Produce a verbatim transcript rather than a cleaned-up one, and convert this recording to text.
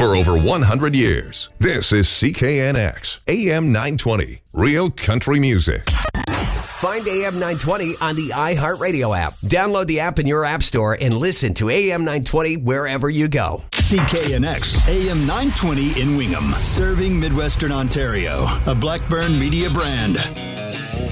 for over one hundred years. This is C K N X, A M nine twenty, Real Country Music. Find A M nine twenty on the iHeartRadio app. Download the app in your app store and listen to A M nine twenty wherever you go. C K N X, A M nine twenty in Wingham, serving Midwestern Ontario, a Blackburn Media brand.